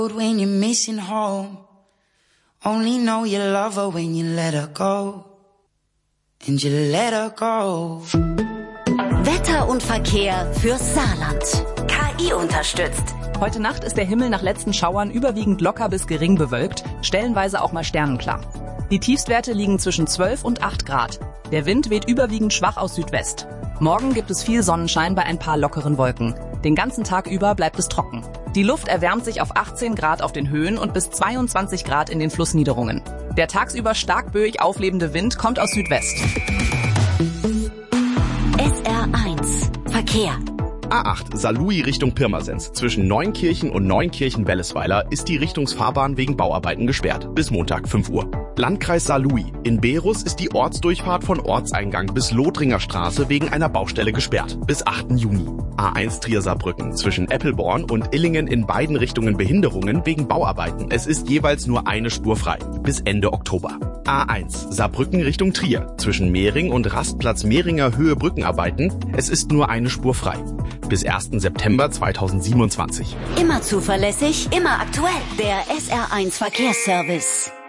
When you're missing home, only know you love her when you let her go. And you let her go. Wetter und Verkehr fürs Saarland. KI unterstützt. Heute Nacht ist der Himmel nach letzten Schauern überwiegend locker bis gering bewölkt, stellenweise auch mal sternenklar. Die Tiefstwerte liegen zwischen 12 und 8 Grad. Der Wind weht überwiegend schwach aus Südwest. Morgen gibt es viel Sonnenschein bei ein paar lockeren Wolken. Den ganzen Tag über bleibt es trocken. Die Luft erwärmt sich auf 18 Grad auf den Höhen und bis 22 Grad in den Flussniederungen. Der tagsüber stark böig auflebende Wind kommt aus Südwest. SR1 Verkehr. A8 Saarlouis Richtung Pirmasens. Zwischen Neunkirchen und Neunkirchen-Wellesweiler ist die Richtungsfahrbahn wegen Bauarbeiten gesperrt. Bis Montag 5 Uhr. Landkreis Saarlouis. In Berus ist die Ortsdurchfahrt von Ortseingang bis Lothringer Straße wegen einer Baustelle gesperrt. Bis 8. Juni. A1 Trier-Saarbrücken. Zwischen Eppelborn und Illingen in beiden Richtungen Behinderungen wegen Bauarbeiten. Es ist jeweils nur eine Spur frei. Bis Ende Oktober. A1 Saarbrücken Richtung Trier. Zwischen Mehring und Rastplatz Mehringer Höhe Brückenarbeiten. Es ist nur eine Spur frei. Bis 1. September 2027. Immer zuverlässig, immer aktuell. Der SR1 Verkehrsservice.